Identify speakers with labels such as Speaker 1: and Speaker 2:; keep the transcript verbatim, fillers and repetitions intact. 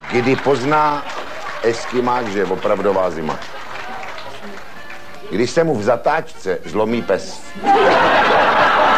Speaker 1: Kdy pozná Eskimák, že je opravdová zima? Když se mu v zatáčce zlomí pes.